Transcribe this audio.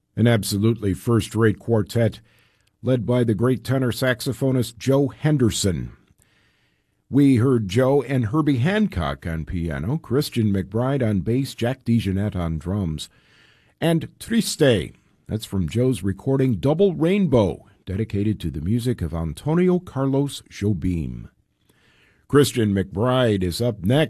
An absolutely first-rate quartet led by the great tenor saxophonist Joe Henderson. We heard Joe and Herbie Hancock on piano, Christian McBride on bass, Jack DeJohnette on drums, and Triste. That's from Joe's recording Double Rainbow, dedicated to the music of Antonio Carlos Jobim. Christian McBride is up next.